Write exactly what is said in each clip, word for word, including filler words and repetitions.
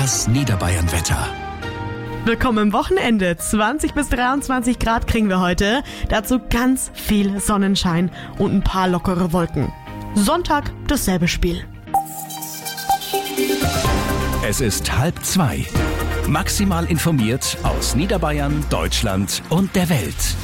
Das Niederbayern-Wetter. Willkommen im Wochenende. zwanzig bis dreiundzwanzig Grad kriegen wir heute. Dazu ganz viel Sonnenschein und ein paar lockere Wolken. Sonntag dasselbe Spiel. Es ist halb zwei. Maximal informiert aus Niederbayern, Deutschland und der Welt.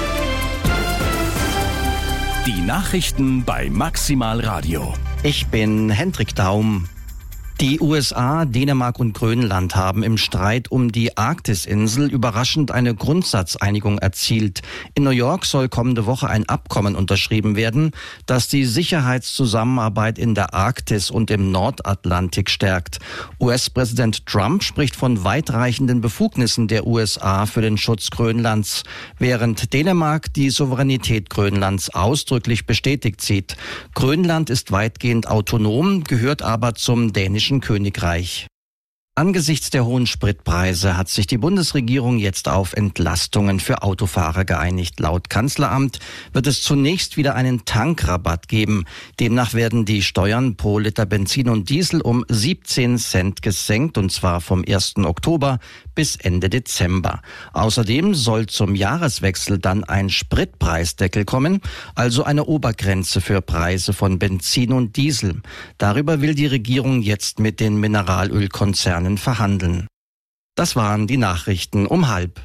Die Nachrichten bei Maximal Radio. Ich bin Hendrik Daum. Die U S A, Dänemark und Grönland haben im Streit um die Arktisinsel überraschend eine Grundsatzeinigung erzielt. In New York soll kommende Woche ein Abkommen unterschrieben werden, das die Sicherheitszusammenarbeit in der Arktis und im Nordatlantik stärkt. U S-Präsident Trump spricht von weitreichenden Befugnissen der U S A für den Schutz Grönlands, während Dänemark die Souveränität Grönlands ausdrücklich bestätigt sieht. Grönland ist weitgehend autonom, gehört aber zum dänischen Königreich. Angesichts der hohen Spritpreise hat sich die Bundesregierung jetzt auf Entlastungen für Autofahrer geeinigt. Laut Kanzleramt wird es zunächst wieder einen Tankrabatt geben. Demnach werden die Steuern pro Liter Benzin und Diesel um siebzehn Cent gesenkt, und zwar vom ersten Oktober bis Ende Dezember. Außerdem soll zum Jahreswechsel dann ein Spritpreisdeckel kommen, also eine Obergrenze für Preise von Benzin und Diesel. Darüber will die Regierung jetzt mit den Mineralölkonzernen verhandeln. Das waren die Nachrichten um halb.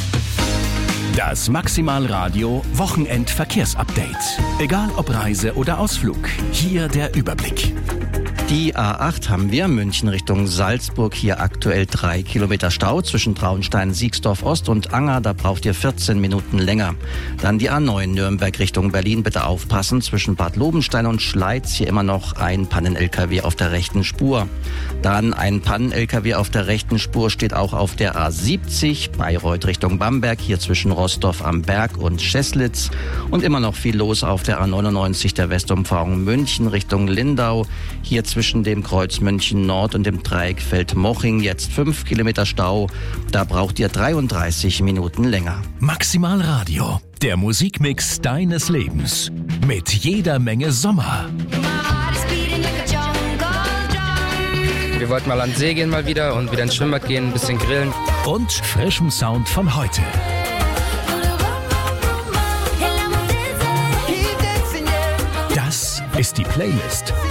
Das Maximal Radio Wochenend-Verkehrsupdate. Egal ob Reise oder Ausflug, hier der Überblick. Die A acht haben wir, München Richtung Salzburg, hier aktuell drei Kilometer Stau zwischen Traunstein, Siegsdorf Ost und Anger, da braucht ihr vierzehn Minuten länger. Dann die A neun Nürnberg Richtung Berlin, bitte aufpassen, zwischen Bad Lobenstein und Schleiz, hier immer noch ein Pannen-L K W auf der rechten Spur. Dann ein Pannen-L K W auf der rechten Spur steht auch auf der A siebzig, Bayreuth Richtung Bamberg, hier zwischen Rostorf am Berg und Scheslitz. Und immer noch viel los auf der A neunundneunzig, der Westumfahrung München Richtung Lindau, hier zwischen dem Kreuz München Nord und dem Dreieck Feldmoching jetzt fünf Kilometer Stau. Da braucht ihr dreiunddreißig Minuten länger. Maximal Radio, der Musikmix deines Lebens. Mit jeder Menge Sommer. Wir wollten mal an den See gehen mal wieder und wieder ins Schwimmbad gehen, ein bisschen grillen. Und frischem Sound von heute. Das ist die Playlist